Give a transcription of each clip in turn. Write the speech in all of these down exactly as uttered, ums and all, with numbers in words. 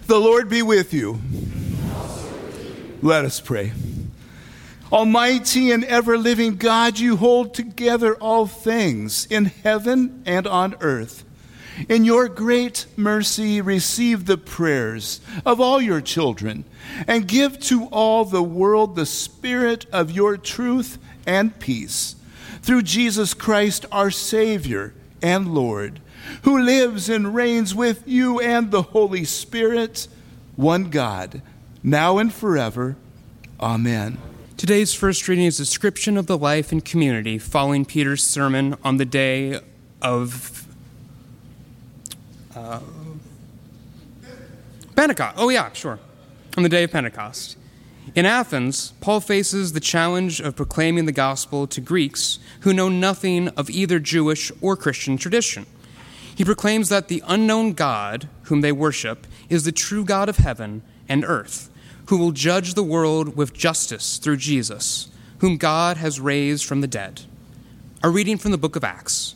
The Lord be with you. Let us pray. Almighty and ever-living God, you hold together all things in heaven and on earth. In your great mercy, receive the prayers of all your children and give to all the world the spirit of your truth and peace. Through Jesus Christ, our Savior and Lord, who lives and reigns with you and the Holy Spirit, one God, now and forever. Amen. Today's first reading is a description of the life and community following Peter's sermon on the day of uh, Pentecost. Oh, yeah, sure. On the day of Pentecost. In Athens, Paul faces the challenge of proclaiming the gospel to Greeks who know nothing of either Jewish or Christian tradition. He proclaims that the unknown God whom they worship is the true God of heaven and earth, who will judge the world with justice through Jesus, whom God has raised from the dead. A reading from the book of Acts.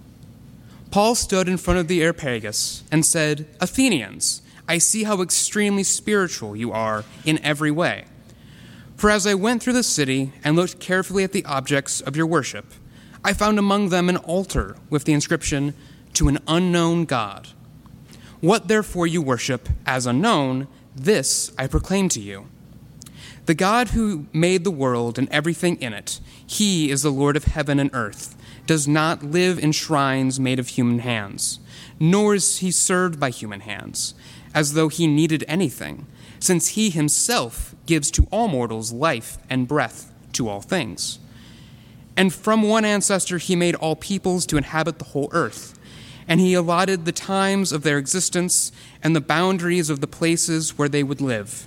Paul stood in front of the Areopagus and said, "Athenians, I see how extremely spiritual you are in every way. For as I went through the city and looked carefully at the objects of your worship, I found among them an altar with the inscription, 'To an unknown God.' What therefore you worship as unknown, this I proclaim to you. The God who made the world and everything in it, he is the Lord of heaven and earth, does not live in shrines made of human hands, nor is he served by human hands, as though he needed anything, since he himself gives to all mortals life and breath to all things. And from one ancestor he made all peoples to inhabit the whole earth, and he allotted the times of their existence and the boundaries of the places where they would live,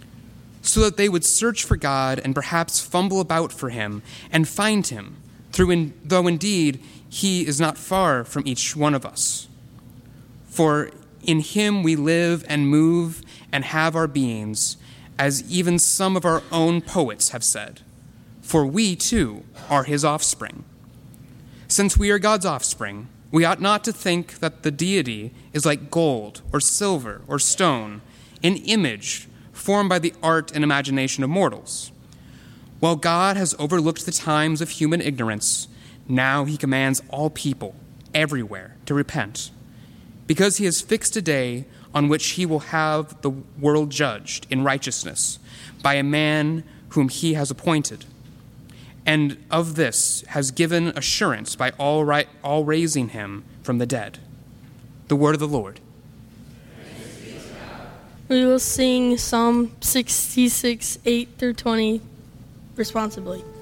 so that they would search for God and perhaps fumble about for him and find him, through in, though indeed he is not far from each one of us. For in him we live and move and have our beings, as even some of our own poets have said, for we too are his offspring. Since we are God's offspring, we ought not to think that the deity is like gold or silver or stone, an image formed by the art and imagination of mortals. While God has overlooked the times of human ignorance, now he commands all people everywhere to repent, because he has fixed a day on which he will have the world judged in righteousness by a man whom he has appointed. And of this has given assurance by all, right, all raising him from the dead." The word of the Lord. We will sing Psalm sixty-six, eight through twenty responsibly.